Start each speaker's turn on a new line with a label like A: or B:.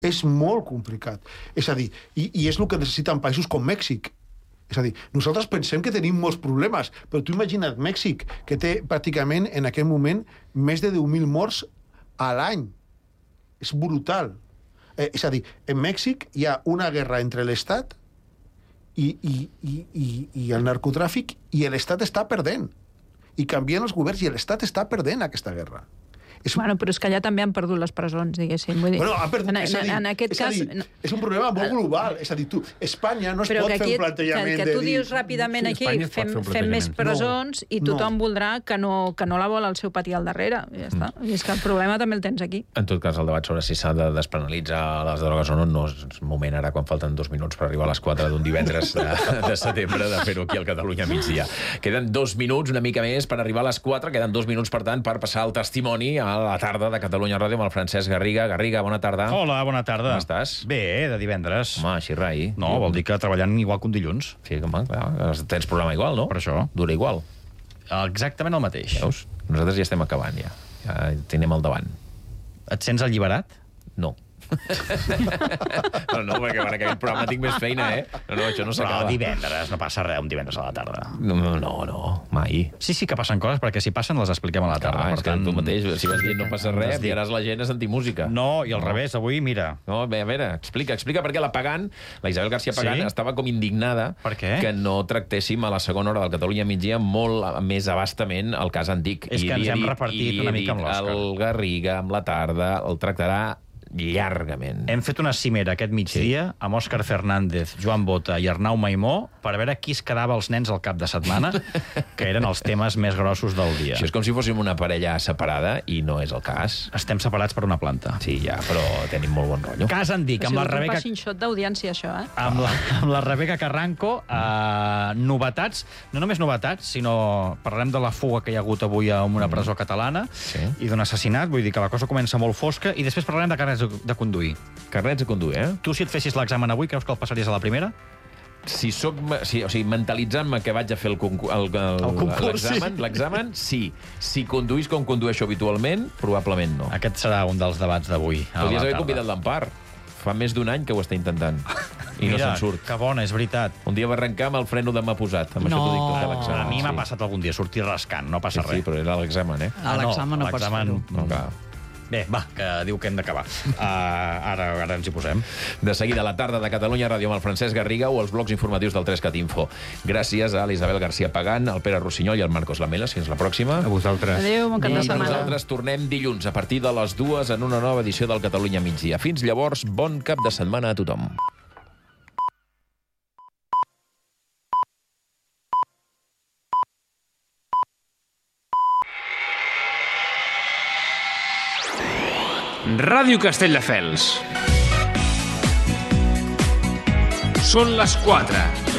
A: És molt complicat. És a dir, i és el que necessiten països com Mèxic. És a dir, nosaltres pensem que tenim molts problemes, però tu imagina't Mèxic, que té pràcticament en aquest moment més de 10.000 morts a l'any. És brutal. És a dir, en Mèxic hi ha una guerra entre l'Estat i el narcotràfic, i l'Estat està perdent. I canvien els governs i l'Estat està perdent aquesta guerra.
B: Bueno, però és que allà també han perdut les presons, diguéssim. Vull dir,
A: bueno, han perdut,
B: en aquest cas...
A: És un problema molt global. És a dir, Espanya no es pot fer un plantejament
B: que tu dius ràpidament aquí, fem més presons i tothom voldrà que no la vol al seu pati al darrere. Ja està. I és que el problema també el tens aquí.
C: En tot cas, el debat sobre si s'ha de despenalitzar les drogues o no és moment ara, quan falten 2 minuts per arribar a les 4 d'un divendres de setembre, de fer-ho aquí al Catalunya migdia. Queden 2 minuts, una mica més, per arribar a les 4. Queden 2 minuts, per tant, per passar el testimoni a la tarda de Catalunya Ràdio amb el Francesc Garriga. Garriga, bona tarda.
D: Hola, bona tarda.
C: Com estàs?
D: Bé, de divendres.
C: Home, així rai.
D: No, vol dir que treballant igual que un dilluns.
C: Sí, home, clar, tens programa igual, no?
D: Per això.
C: Dura igual.
D: Exactament el mateix.
C: Veus? Nosaltres ja estem acabant, ja. Ja tenim al davant.
D: Et sents alliberat?
C: No. No, perquè quan acabi el programa tinc més feina, No, això no s'acaba.
D: Però divendres, no passa res, un divendres a la tarda.
C: No, mai.
D: Sí que passen coses, perquè si passen les expliquem a la tarda.
C: És que tu mateix, si vas dient no passa res, enviaràs la gent a sentir música.
D: No, i al revés, avui, mira.
C: No, bé, a veure, explica perquè la Pagant, la Isabel García Pagant, estava com indignada que no tractéssim a la segona hora del Catalunya migdia molt més abastament el cas Antic.
D: És que ens hem repartit una mica amb l'Òscar.
C: El Garriga, amb la tarda, el tractarà llargament.
D: Hem fet una cimera aquest migdia amb Òscar Fernández, Joan Bota i Arnau Maimó per veure qui es quedava els nens al cap de setmana, que eren els temes més grossos del dia.
C: Això és com si fóssim una parella separada i no és el cas.
D: Estem separats per una planta.
C: Sí, ja, però tenim molt bon rotllo.
D: Cas Antic, amb la Rebeca...
B: Si un xot d'audiència, això,
D: Amb la Rebeca Carranco, novetats, no només novetats, sinó parlarem de la fuga que hi ha hagut avui a una presó catalana i d'un assassinat, vull dir que la cosa comença molt fosca, i després parlarem de carnets de conduir.
C: Carnets de conduir,
D: Tu, si et fessis l'examen avui, creus que el passaries a la primera?
C: Mentalitzant-me que vaig a fer l'examen, sí. Si conduís com condueixo habitualment, probablement no.
D: Aquest serà un dels debats d'avui.
C: Podries haver convidat l'Empar. Fa més d'un any que ho està intentant. I no se'n surt.
D: Que bona, és veritat.
C: Un dia va arrencar amb el freno de mà posat. Amb això t'ho dic tot a l'examen.
D: A mi m'ha passat algun dia sortir rascant, no passa res.
C: Sí, però era l'examen,
B: A l'examen no pots fer-ho.
C: No, clar.
D: Bé, va, que diu que hem d'acabar. Ara ens hi posem.
C: De seguida, la tarda de Catalunya Ràdio amb el Francesc Garriga o els blocs informatius del 3CAT Info. Gràcies a l'Isabel García Pagant, al Pere Rossinyol i al Marcos Lamelas. Fins la pròxima.
D: A vosaltres.
B: Adéu, bon cap de setmana.
C: Nosaltres tornem dilluns a partir de les 2 en una nova edició del Catalunya migdia. Fins llavors, bon cap de setmana a tothom.
E: Ràdio Castelldefels. Són les 4.